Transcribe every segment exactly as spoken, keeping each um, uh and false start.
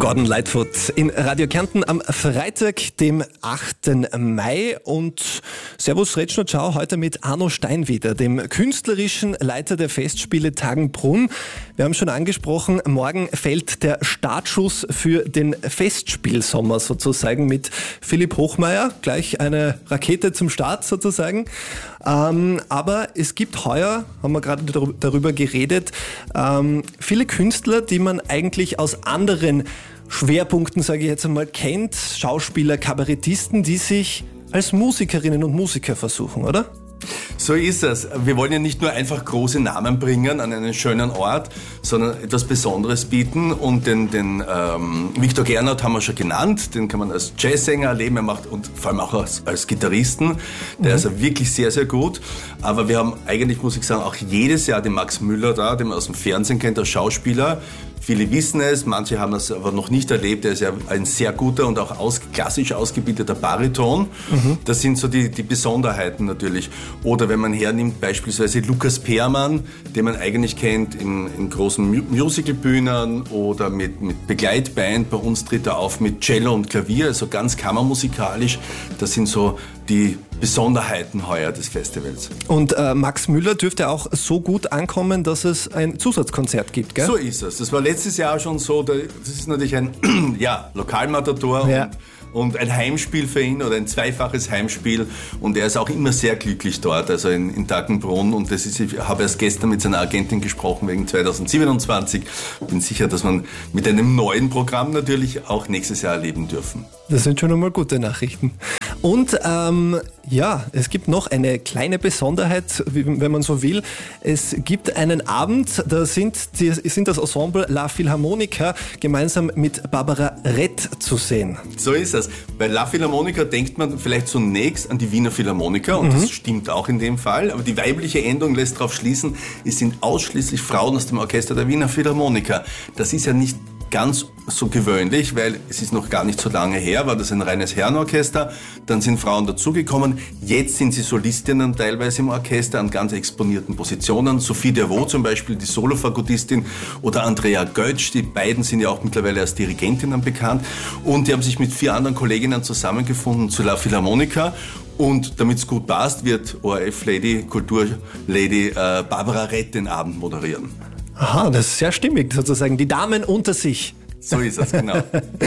Gordon Lightfoot in Radio Kärnten am Freitag, dem achten Mai. Und Servus, Retsch und Ciao, heute mit Arno Steinwieder, dem künstlerischen Leiter der Festspiele Tagenbrunn. Wir haben schon angesprochen, morgen fällt der Startschuss für den Festspielsommer sozusagen mit Philipp Hochmeier. Gleich eine Rakete zum Start sozusagen. Ähm, aber es gibt heuer, haben wir gerade darüber geredet, ähm, viele Künstler, die man eigentlich aus anderen Schwerpunkten, sage ich jetzt einmal, kennt. Schauspieler, Kabarettisten, die sich als Musikerinnen und Musiker versuchen, oder? So ist es. Wir wollen ja nicht nur einfach große Namen bringen an einen schönen Ort, sondern etwas Besonderes bieten. Und den, den ähm, Viktor Gernot haben wir schon genannt. Den kann man als Jazzsänger erleben. Er macht und vor allem auch als, als Gitarristen. Der mhm. ist ja wirklich sehr, sehr gut. Aber wir haben eigentlich, muss ich sagen, auch jedes Jahr den Max Müller da, den man aus dem Fernsehen kennt, als Schauspieler. Viele wissen es, manche haben das aber noch nicht erlebt. Er ist ja ein sehr guter und auch aus, klassisch ausgebildeter Bariton. Mhm. Das sind so die, die Besonderheiten natürlich. Oder wenn man hernimmt beispielsweise Lukas Peermann, den man eigentlich kennt in, in großen Musicalbühnen oder mit, mit Begleitband. Bei uns tritt er auf mit Cello und Klavier, also ganz kammermusikalisch. Das sind so die Besonderheiten heuer des Festivals. Und äh, Max Müller dürfte auch so gut ankommen, dass es ein Zusatzkonzert gibt, gell? So ist es. Das war letztes Jahr schon so. Das ist natürlich ein ja, Lokalmatador ja. und Und ein Heimspiel für ihn oder ein zweifaches Heimspiel. Und er ist auch immer sehr glücklich dort, also in, in Tagenbrunn. Und das ist, ich habe erst gestern mit seiner Agentin gesprochen wegen zweitausendsiebenundzwanzig. Bin sicher, dass man mit einem neuen Programm natürlich auch nächstes Jahr erleben dürfen. Das sind schon einmal gute Nachrichten. Und ähm, ja, es gibt noch eine kleine Besonderheit, wenn man so will. Es gibt einen Abend, da sind, die, sind das Ensemble La Philharmonica gemeinsam mit Barbara Rett zu sehen. So ist es. Bei La Philharmonica denkt man vielleicht zunächst an die Wiener Philharmoniker und mhm. das stimmt auch in dem Fall, aber die weibliche Endung lässt darauf schließen, es sind ausschließlich Frauen aus dem Orchester der Wiener Philharmoniker. Das ist ja nicht ganz so gewöhnlich, weil es ist noch gar nicht so lange her, war das ein reines Herrenorchester, dann sind Frauen dazugekommen, jetzt sind sie Solistinnen teilweise im Orchester an ganz exponierten Positionen, Sophie Dervaux zum Beispiel, die Solofagotistin, oder Andrea Götsch, die beiden sind ja auch mittlerweile als Dirigentinnen bekannt und die haben sich mit vier anderen Kolleginnen zusammengefunden zu La Philharmonica. Und damit es gut passt, wird O R F-Lady, Kulturlady äh, Barbara Rett den Abend moderieren. Aha, das ist sehr stimmig sozusagen. Die Damen unter sich. So ist es, genau.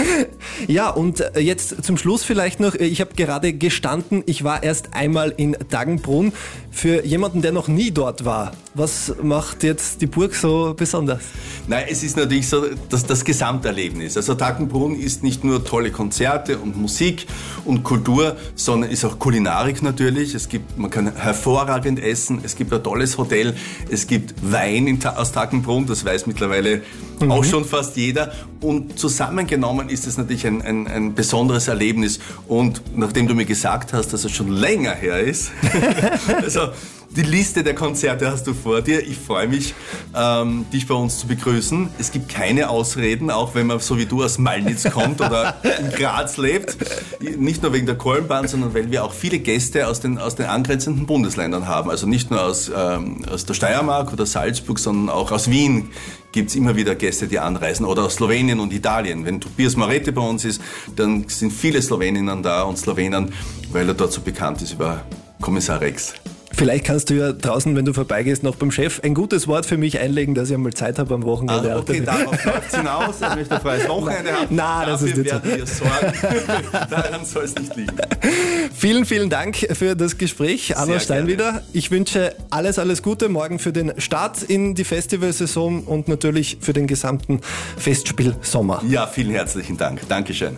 Ja, und jetzt zum Schluss vielleicht noch, ich habe gerade gestanden, ich war erst einmal in Tagenbrunn. Für jemanden, der noch nie dort war, was macht jetzt die Burg so besonders? Nein, es ist natürlich so das, das Gesamterlebnis. Also Tagenbrunn ist nicht nur tolle Konzerte und Musik und Kultur, sondern ist auch Kulinarik natürlich. Es gibt, man kann hervorragend essen, es gibt ein tolles Hotel, es gibt Wein in, aus Tagenbrunn, das weiß mittlerweile mhm. auch schon fast jeder. Und zusammengenommen ist es natürlich ein, ein, ein besonderes Erlebnis. Und nachdem du mir gesagt hast, dass es schon länger her ist, also die Liste der Konzerte hast du vor dir. Ich freue mich, ähm, dich bei uns zu begrüßen. Es gibt keine Ausreden, auch wenn man so wie du aus Malnitz kommt oder in Graz lebt. Nicht nur wegen der Kolmbahn, sondern weil wir auch viele Gäste aus den, aus den angrenzenden Bundesländern haben. Also nicht nur aus, ähm, aus der Steiermark oder Salzburg, sondern auch aus Wien gibt es immer wieder Gäste, die anreisen. Oder aus Slowenien und Italien. Wenn Tobias Moretti bei uns ist, dann sind viele Sloweninnen da und Slowenen, weil er dort so bekannt ist über Kommissar Rex. Vielleicht kannst du ja draußen, wenn du vorbeigehst, noch beim Chef ein gutes Wort für mich einlegen, dass ich einmal Zeit habe am Wochenende. Ah, okay, darauf läuft es hinaus. Ich möchte ein freies Wochenende haben. Nein, das ist nicht so. Dafür werden wir sorgen. Daran soll es nicht liegen. Vielen, vielen Dank für das Gespräch, Arno Steinwieder. Ich wünsche alles, alles Gute morgen für den Start in die Festivalsaison und natürlich für den gesamten Festspielsommer. Ja, vielen herzlichen Dank. Dankeschön.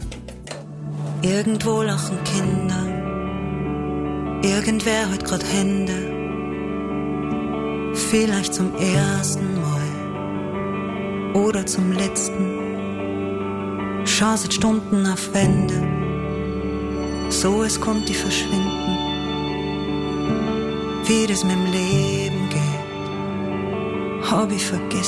Irgendwo lachen Kinder. Irgendwer hat grad Hände, vielleicht zum ersten Mal oder zum letzten. Schau seit Stunden auf Wände, so es kommt die verschwinden. Wie das mit dem Leben geht, hab ich vergessen.